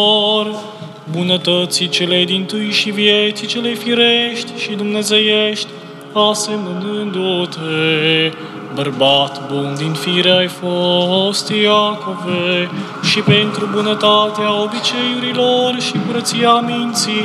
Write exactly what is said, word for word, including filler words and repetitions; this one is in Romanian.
bunătății cele dintâi și vieții cele firești și dumnezeiești, asemănându-te, bărbat bun din fire ai fost, Iacove, și pentru bunătatea obiceiurilor și curăția minții